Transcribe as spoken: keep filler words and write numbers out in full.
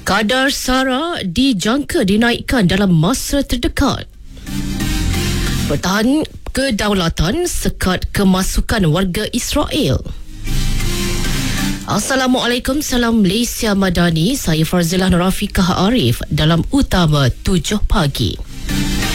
Kadar SARA dijangka dinaikkan dalam masa terdekat. Pertahanan kedaulatan sekat kemasukan warga Israel. Assalamualaikum, salam Malaysia Madani. Saya Farzilah Nurafiqah Arif dalam Utama tujuh pagi.